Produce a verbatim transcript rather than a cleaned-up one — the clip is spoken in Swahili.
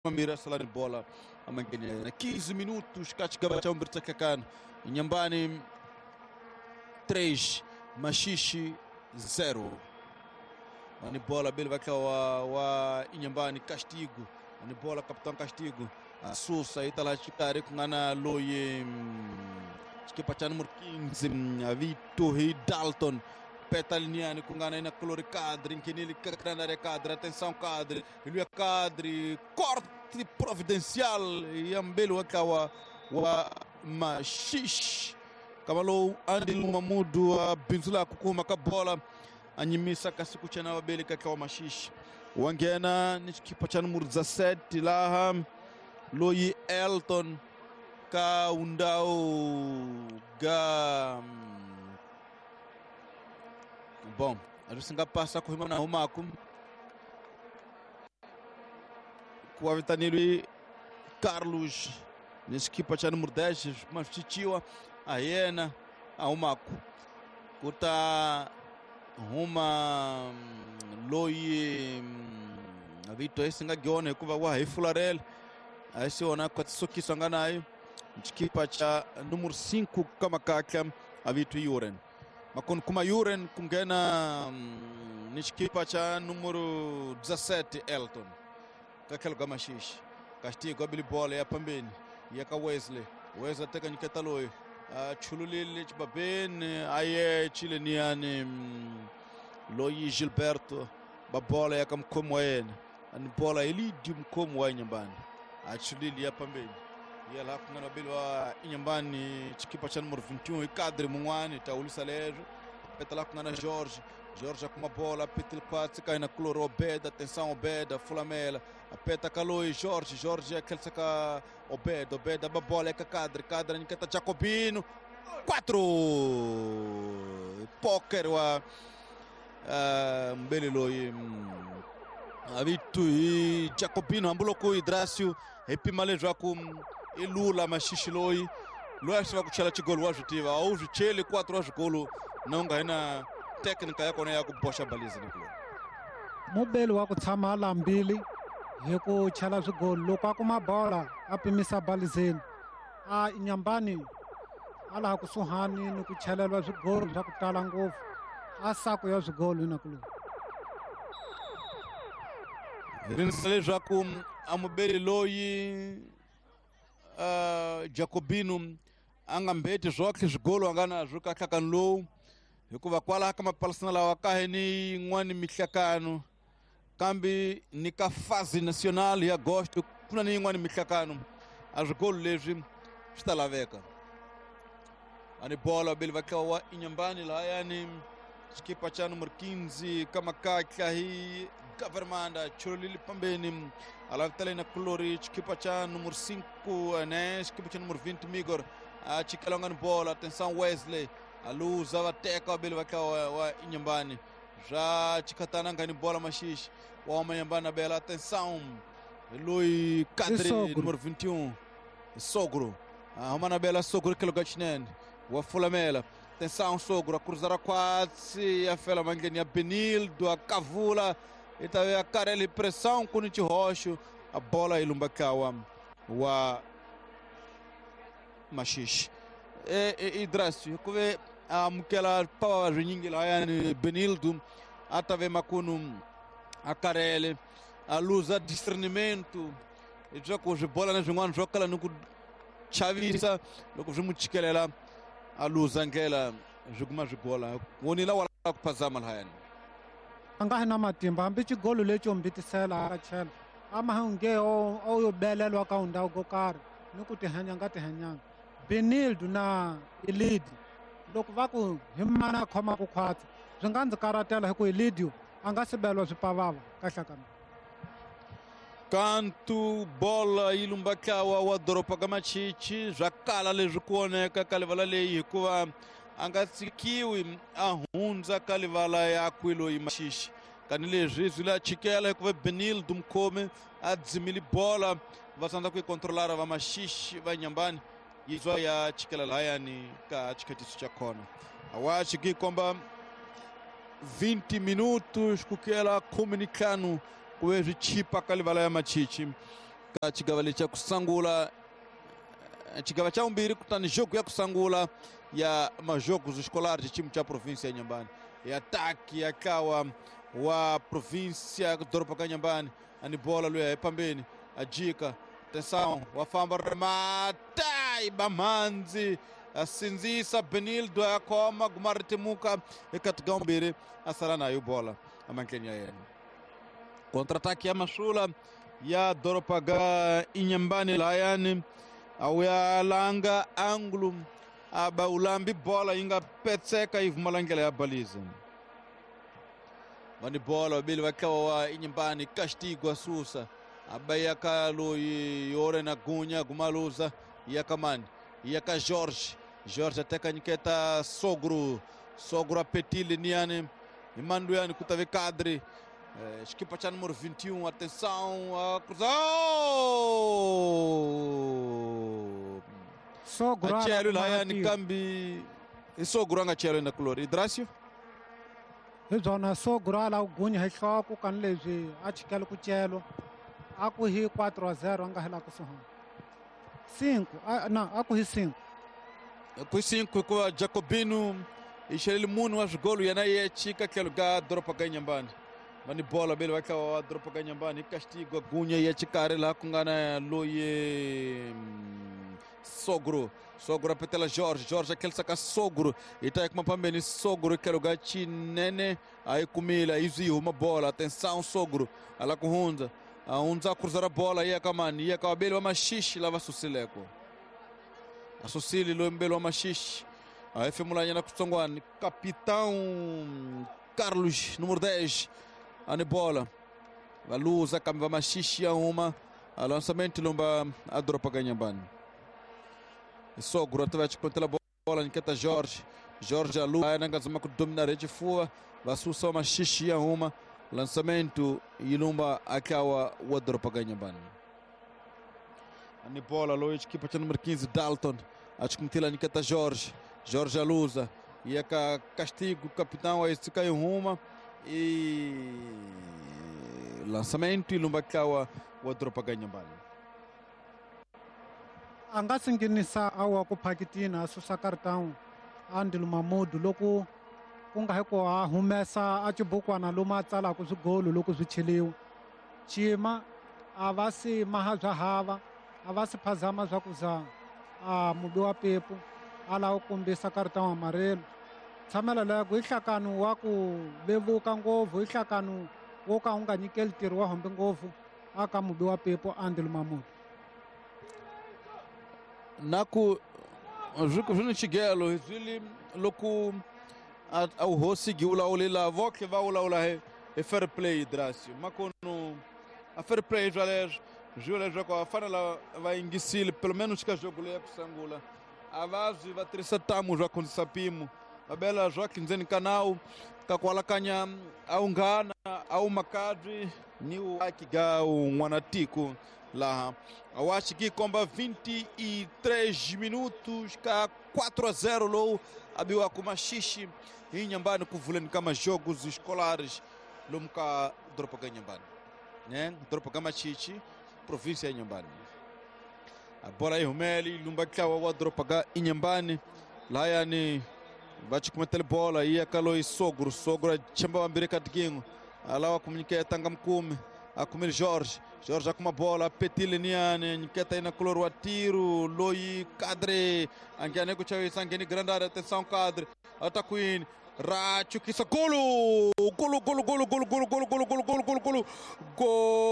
mira salar bola amangenia quinze minutos katika cha umbertakakan Inhambane três Machixe zero. Ani bola bele vai wa wa Inhambane castigo. Ani bola capitão castigo. A Sousa itala chikare kungana loye skipa cha número quinze a Vitor Dalton Petaliniani kungana ina colore cadre inkenili kakrana re cadre. Atenção cadre, ele é cadre, corte providencial e ambelo akawa wa Machixe kamalo Andil Mamudu a Binzula kukuma ka bola anyimisa kasikuchana wabele kakawa Machixe wangena ni skipa cha número dezessete lá Loyi Elton ka undao ga bom a gente ainda passa com o na Romaco com a Vitanilo Carlos nesse equipa de número dez mas titiwa a Iena a Romaco kuta Roma Loyi a Vitor esse ngagone kuva wa Fularel esse ona kwa tsoki sanganayo equipa cha número cinco kama kaka a Vitor Yuren makon kuma Yuren kungena um, ni equipa cha número dezessete Elton kakelo kama Machixe castigo abili bola ya pambeni ya ka Wesley Wesley ataka nikataloyo a chululile chibabene aye chileniani um, Loyi Gilberto ba bola ya kamkomo yena ani bola elidi mkomo wa Inhambane achulili ya pambeni ya la kungana bili wa Inhambane equipa cha número vinte e um e cadre mungwani taulisa lejo petala kungana Jorge Jorge com uma bola petil quatro cai na cloro Obeda atenção Obeda Fulamela apeta Caloi Jorge Jorge aquele saca Obeda Obeda ba bola é com cadre cadre nikata Jacobino quatro poker wa mbele Loyi Avitu e Jacobino ambulo com Hidrácio epimalejo com Elula Machixe Loyi Loyi vai kuchala chigolo wajutiva au chele quatro horas golo não ganha técnica yako na yako bosha balizi ni kulo mobile wa ku tshama lambili hi ku chela swigolo loko kuma bola apimisa balizeni a Inhambane ala ku suhani ni ku chelelwa swigolo swa ku tala ngopfu a saku ya swigolo na kulo rinsale jaku amubeli Loyi uh, Jacobino angambete zoke swigolo angana zuka kakanlo hikuva kwala kama palestina la wakaheni ngwani mihlakano kambi nika fase nacional ya agosto kuna ni ngwani mihlakano azgolo leswi sitalaveka ani bola bele vakawa Inhambane la yani skipa cha número quinze kama kakla hi governmanda chulili pambeni alavtale na colori skipa cha número cinco né skipa cha número vinte Migor a chikalonga bola atenção Wesley a luz a teca bele vakawa wa Inhambane já chikatana ngani bola Machixe wa Inhambane bela atenção Loyi cadre número vinte e um Sogro a Romana bela Sogro que logachnen wa Fulamela atenção Sogro a cruzar a quase a fela mangenia Benildo a Cavula e tá a Carelli pressão com o Roxo a bola ilumbakawa wa Machixe e Hidrácio kuve amkela pawa rinyingi la yani Benildo atave makunu a Carelli a luz a discernimento e já com bola na jungwan jokala nuku chavisa loko jumuchikelela a luz angela juguma jugola woni la wala kupazama hayani anga hina matimba ambi chigolo lecho mbitisela ara chela ama hange o o yo belelwa ka unda go kar nuku tehanya ngati hanya Benildo na Elidi loko va ku himana khoma ku khwatsa swi nga ndzi karatela hi ku Elidio a nga sibelwa swipavava kahlakana canto bola ilumbakawa wa doropa ka Machixe já kala leswi kuoneka ka livala leyi hikuva a nga tsikiwi a hundza ka livala ya Loyi Machixe kanileswi swi la chikela hikuva Benildo mkhomi a dzimile bola va sandza ku controlar va Machixe va Inhambane yizwa ya chikela layani ka chikatiso cha kona awachi ki kwamba vinte minutos kukela comunicano kuwezi chipa kalivala ya Machixe ka chigava cha kusangula chigava cha umbiri kutani jogo ya kusangula ya majogos escolares de time cha província ya Inhambane. E ataque akawa wa província Doropa Inhambane. Ani bola lui pambeni ajika atenção wafamba remata ibamanzi asinzisa Benildo akoma gumaritimuka ikatiga umbiri asarana ayo bola amankenya yenu. Contra-ataque ya mashula ya Doropa Inhambane layani au ya langa ângulo aba ulambi bola inga petseka ivu malangela ya baliza. Mani bola bili wakawa Inhambane castigo asusa aba yakalo yore na gunya gumaluza yakamani yaka Jorge Jorge ateka niketa sogro sogro apetile niane imandu yani kutave kadri equipa cha número vinte e um, atenção a cruzar sogro a chelo lá yani cambi sogro anga chelo na color Idrácio zona sogro ala ugunya heshoko kan lezi achikelo ku chelo aku hi quatro a zero anga hela ku sohon cinco não aku hi cinco ku cinco com Jacobino e Xerili Muno as golo yanaye chika kelo ga Doropa Inhambane. Mani bola bele wakawa Doropa Inhambane castigo agunya ya chikare la kungana loye sogro sogro apetela Jorge Jorge aquele saca sogro itaye kuma pambeni sogro kelo ga chinene aí kumila izi uma bola atenção sogro ala kuhunza aunza cruzar a bola ia kamani ia kabelo wa mashishi lava susileko asusili lo mbelo wa mashishi aí femulanya na kutsongwani capitão Carlos número dez ani bola valuza kamba mashishi ya uma lançamento lomba a Doropa Inhambane sogro atava chikontela bola niketa Jorge Jorge alu nanga zama kudomina rede fua vasusa mashishi ya uma lançamento ilumba akawa wa Doropa Inhambane. Ani bola lo equipa cha número quinze Dalton achikuntila niketa Jorge Jorge aluza ia ka castigo capitão a esse caiu uma e lançamento ilumba akawa wa Doropa Inhambane. Anga singinisa awa ku pakitina susa cartão Andilo Mamudu loko kunga heko a humesa a chibukwana luma tsala ku swigolo loko swi cheliwa chima a va si maha bya hava a va si phazama bya ku za a mubi wa pepu ala u kombisa cartão amarelo tshamela lego i hlakano wa ku vevuka ngopfu i hlakano wo ka u nga nyikeli ntirho wa hombe ngopfu aka mubi wa pepu Andilo Mamudu naku juku juni chigelo zili loku au hosigi ula ulila voke va ula ula he e fair play Idrácio makono a fair play jale jule jogo a fanala vai ingisile pelo menos que jogo le kusangula avazi va trisatamu jwa konsapimo abela joki nzeni kanal kakwala kanya au ngana au makadri ni akiga mwanatiku lá eu acho que comba vinte e três minutos cá quatro a zero low abiu a kumashishi Inhambane kuvuleni kama jogos escolares lumka Doropa Inhambane né Doropa Machichi província Inhambane a bola aí Rumeli lumba kawa wa Doropa Inhambane lá yani bate com a bola ia caloi sogro sogro chamba ambireka digingo ala wa comunicar tangam kume a comer Jorge Jorge com uma bola petile niane niketa ina color wa tiro loi cadre angane ku chawi sangeni grandar atenção cadre ataquin rachu kisa golo golo golo golo golo golo golo golo golo golo golo golo